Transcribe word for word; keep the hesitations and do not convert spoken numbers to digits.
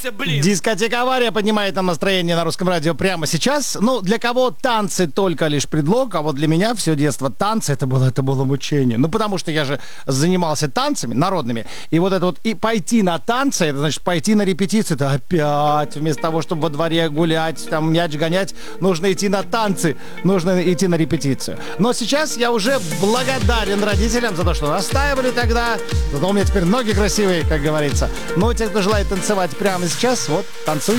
Успокойся, блин. Дискотека «Авария» поднимает нам настроение на Русском радио прямо сейчас. Ну, для кого танцы только лишь предлог, а вот для меня все детство танцы это было, это было мучение. Ну, потому что я же занимался танцами народными. И вот это вот, и пойти на танцы, это значит пойти на репетицию, это опять вместо того, чтобы во дворе гулять, там мяч гонять, нужно идти на танцы, нужно идти на репетицию. Но сейчас я уже благодарен родителям за то, что настаивали тогда. Зато у меня теперь ноги красивые, как говорится. Но те, кто желает танцевать прямо сейчас, вот, танцуйте.